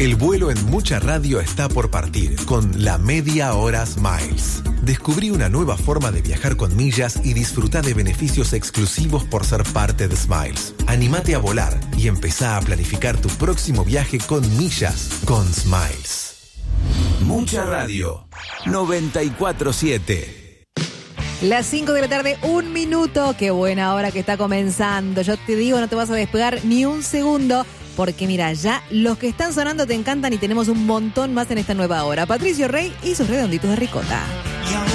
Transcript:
El vuelo en Mucha Radio está por partir con la Media Hora Smiles. Descubrí una nueva forma de viajar con millas y disfruta de beneficios exclusivos por ser parte de Smiles. Anímate a volar y empezá a planificar tu próximo viaje con millas con Smiles. Mucha Radio 94.7. Las 5 de la tarde, 1 minuto. Qué buena hora que está comenzando. Yo te digo, no te vas a despegar ni un segundo. Porque mira, ya los que están sonando te encantan y tenemos un montón más en esta nueva hora. Patricio Rey y sus redonditos de ricota.